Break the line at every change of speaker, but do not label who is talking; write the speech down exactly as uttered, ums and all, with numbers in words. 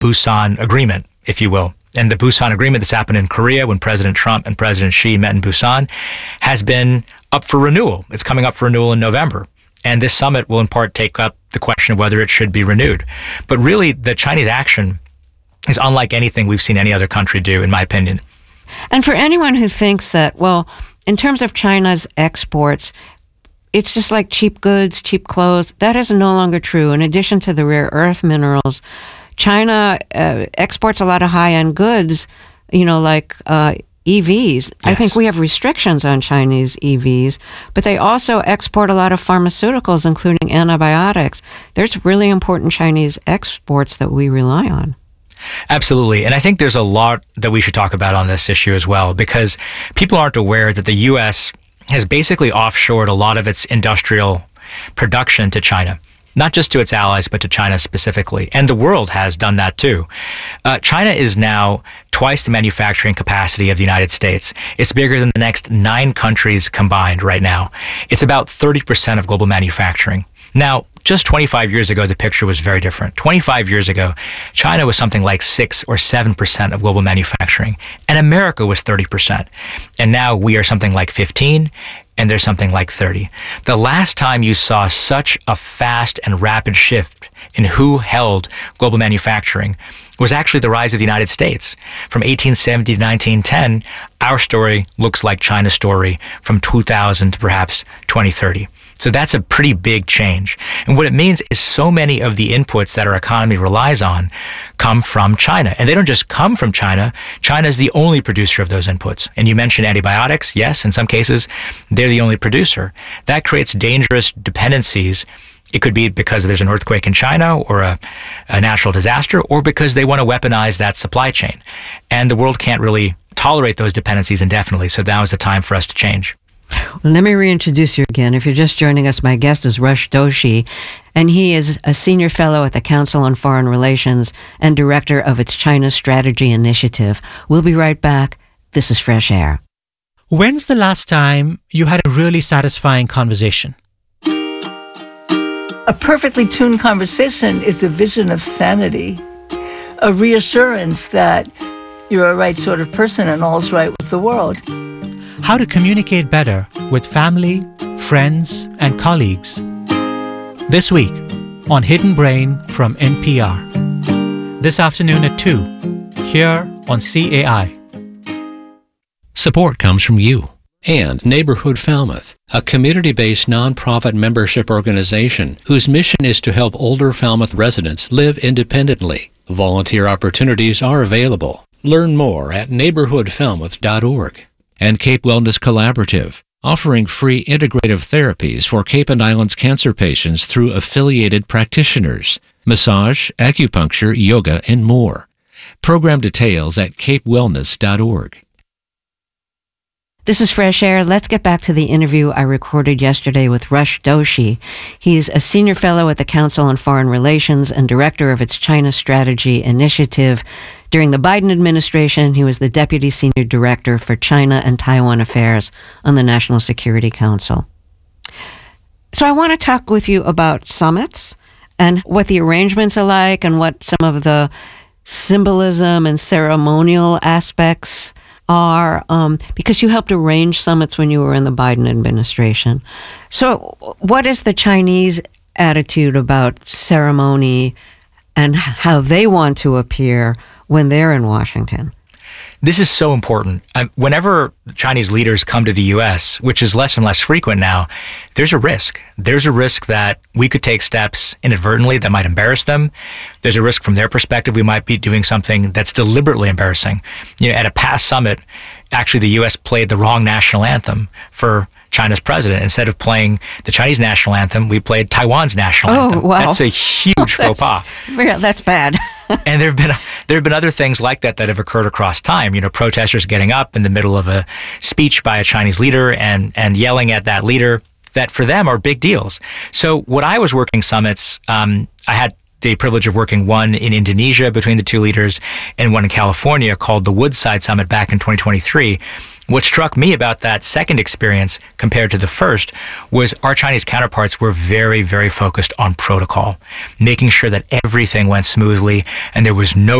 Busan Agreement, if you will. And the Busan Agreement that's happened in Korea when President Trump and President Xi met in Busan has been up for renewal. It's coming up for renewal in November. And this summit will in part take up the question of whether it should be renewed. But really, the Chinese action is unlike anything we've seen any other country do, in my opinion.
And for anyone who thinks that, well, in terms of China's exports, it's just like cheap goods, cheap clothes, that is no longer true. In addition to the rare earth minerals, China uh, exports a lot of high-end goods, you know, like uh, E Vs. Yes. I think we have restrictions on Chinese E Vs, but they also export a lot of pharmaceuticals, including antibiotics. There's really important Chinese exports that we rely on.
Absolutely. And I think there's a lot that we should talk about on this issue as well, because people aren't aware that the U S has basically offshored a lot of its industrial production to China. Not just to its allies, but to China specifically. And the world has done that too. Uh, China is now twice the manufacturing capacity of the United States. It's bigger than the next nine countries combined right now. It's about thirty percent of global manufacturing. Now, just twenty-five years ago, the picture was very different. twenty-five years ago, China was something like six or seven percent of global manufacturing, and America was thirty percent. And now we are something like fifteen, and there's something like thirty. The last time you saw such a fast and rapid shift in who held global manufacturing was actually the rise of the United States. From eighteen seventy to nineteen ten, our story looks like China's story from two thousand to perhaps twenty thirty. So that's a pretty big change. And what it means is so many of the inputs that our economy relies on come from China. And they don't just come from China. China is the only producer of those inputs. And you mentioned antibiotics. Yes, in some cases, they're the only producer. That creates dangerous dependencies. It could be because there's an earthquake in China or a, a natural disaster, or because they want to weaponize that supply chain. And the world can't really tolerate those dependencies indefinitely. So now is the time for us to change.
Well, let me reintroduce you again. If you're just joining us, my guest is Rush Doshi, and he is a senior fellow at the Council on Foreign Relations and director of its China Strategy Initiative. We'll be right back. This is Fresh Air.
When's the last time you had a really satisfying conversation?
A perfectly tuned conversation is a vision of sanity, a reassurance that you're a right sort of person and all's right with the world.
How to communicate better with family, friends, and colleagues. This week on Hidden Brain from N P R. This afternoon at two, here on C A I.
Support comes from you and Neighborhood Falmouth, a community-based nonprofit membership organization whose mission is to help older Falmouth residents live independently. Volunteer opportunities are available. Learn more at neighborhood falmouth dot org. And Cape Wellness Collaborative, offering free integrative therapies for Cape and Islands cancer patients through affiliated practitioners, massage, acupuncture, yoga, and more. Program details at cape wellness dot org.
This is Fresh Air. Let's get back to the interview I recorded yesterday with Rush Doshi. He's a senior fellow at the Council on Foreign Relations and director of its China Strategy Initiative. During the Biden administration, he was the deputy senior director for China and Taiwan Affairs on the National Security Council. So I want to talk with you about summits and what the arrangements are like and what some of the symbolism and ceremonial aspects are, um, because you helped arrange summits when you were in the Biden administration. So what is the Chinese attitude about ceremony and how they want to appear when they're in Washington?
This is so important. Um, whenever Chinese leaders come to the U S, which is less and less frequent now, there's a risk. There's a risk that we could take steps inadvertently that might embarrass them. There's a risk from their perspective we might be doing something that's deliberately embarrassing. You know, at a past summit, actually the U S played the wrong national anthem for China's president. Instead of playing the Chinese national anthem, we played Taiwan's national
oh,
anthem.
Wow.
That's a huge faux pas.
Yeah, that's bad.
And there have been there have been other things like that that have occurred across time. You know, protesters getting up in the middle of a speech by a Chinese leader and and yelling at that leader, that for them are big deals. So when I was working summits, um, I had the privilege of working one in Indonesia between the two leaders and one in California called the Woodside Summit back in twenty twenty-three. What struck me about that second experience compared to the first was our Chinese counterparts were very, very focused on protocol, making sure that everything went smoothly and there was no